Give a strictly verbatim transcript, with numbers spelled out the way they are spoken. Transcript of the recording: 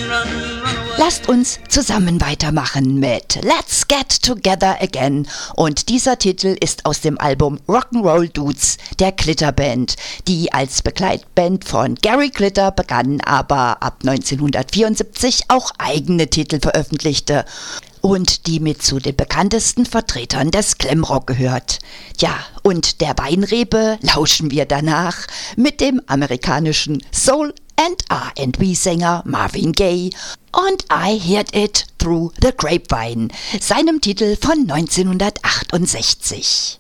Lasst uns zusammen weitermachen mit Let's Get Together Again. Und dieser Titel ist aus dem Album Rock'n'Roll Dudes der Glitter Band, die als Begleitband von Gary Glitter begann, aber ab neunzehnhundertvierundsiebzig auch eigene Titel veröffentlichte und die mit zu den bekanntesten Vertretern des Glamrock gehört. Ja, und der Weinrebe lauschen wir danach mit dem amerikanischen Soul and R and B-Sänger Marvin Gaye und I Heard It Through the Grapevine, seinem Titel von neunzehnhundertachtundsechzig.